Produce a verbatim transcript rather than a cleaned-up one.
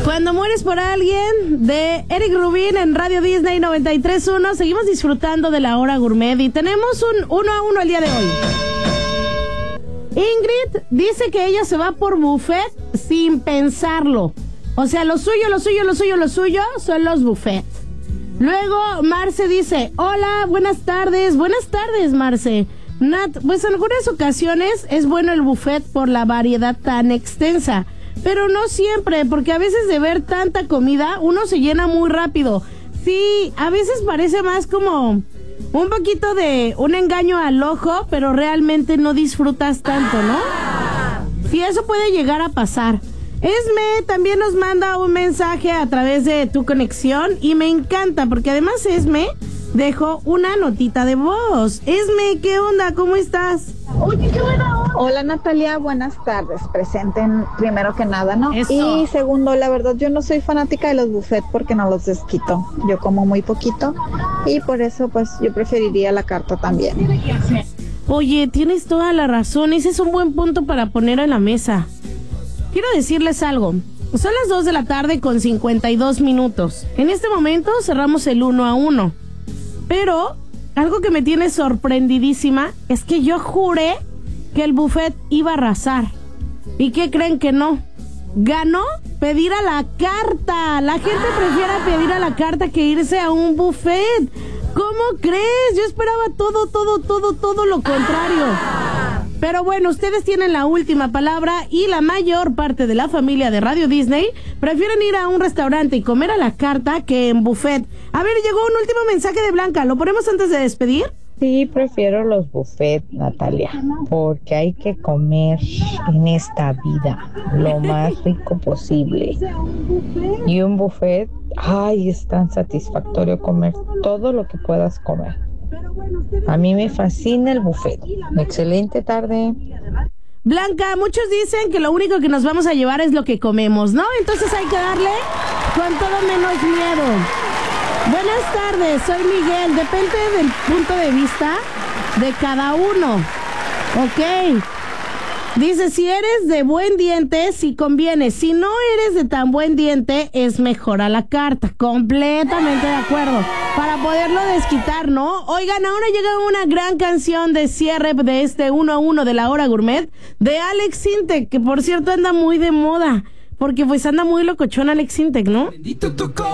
Cuando mueres por alguien, de Eric Rubin en Radio Disney noventa y tres punto uno. Seguimos disfrutando de la hora gourmet y tenemos un uno a uno el día de hoy. Ingrid dice que ella se va por buffet sin pensarlo. O sea, lo suyo, lo suyo, lo suyo, lo suyo son los buffets. Luego Marce dice, hola, buenas tardes. Buenas tardes, Marce. Nat, pues en algunas ocasiones es bueno el buffet por la variedad tan extensa, pero no siempre, porque a veces de ver tanta comida uno se llena muy rápido. Sí, a veces parece más como un poquito de un engaño al ojo, pero realmente no disfrutas tanto, ¿no? Sí, eso puede llegar a pasar. Esme también nos manda un mensaje a través de tu conexión y me encanta porque además Esme dejó una notita de voz. Esme, ¿qué onda? ¿Cómo estás? Oye, qué buena onda. Hola Natalia, buenas tardes. Presenten primero que nada, ¿no? Eso. Y segundo, la verdad yo no soy fanática de los buffets porque no los desquito. Yo como muy poquito y por eso pues yo preferiría la carta también. Oye, tienes toda la razón. Ese es un buen punto para poner en la mesa. Quiero decirles algo. Son las dos de la tarde con cincuenta y dos minutos. En este momento cerramos el uno a uno. Pero algo que me tiene sorprendidísima es que yo juré que el buffet iba a arrasar. ¿Y qué creen que no? Ganó pedir a la carta. La gente prefiere pedir a la carta que irse a un buffet. ¿Cómo crees? Yo esperaba todo, todo, todo, todo lo contrario. Pero bueno, ustedes tienen la última palabra y la mayor parte de la familia de Radio Disney prefieren ir a un restaurante y comer a la carta que en buffet. A ver, llegó un último mensaje de Blanca. ¿Lo ponemos antes de despedir? Sí, prefiero los buffets, Natalia, porque hay que comer en esta vida lo más rico posible. Y un buffet, ay, es tan satisfactorio comer todo lo que puedas comer. A mí me fascina el buffet. Excelente tarde. Blanca, muchos dicen que lo único que nos vamos a llevar es lo que comemos, ¿no? Entonces hay que darle con todo menos miedo. Buenas tardes, soy Miguel. Depende del punto de vista de cada uno. Ok. Dice, si eres de buen diente, sí conviene. Si no eres de tan buen diente, es mejor a la carta. Completamente de acuerdo. Para poderlo desquitar, ¿no? Oigan, ahora llega una gran canción de cierre de este uno a uno de la hora gourmet de Alex Sintek, que por cierto anda muy de moda. Porque pues anda muy locochón Alex Sintek, ¿no?